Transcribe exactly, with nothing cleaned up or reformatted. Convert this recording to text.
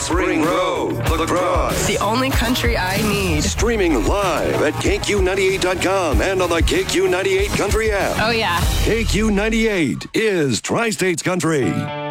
Spring Road, La Crosse. The only country I need. Streaming live at K Q ninety-eight dot com and on the K Q ninety-eight Country app. Oh, yeah. K Q ninety-eight is Tri-States Country.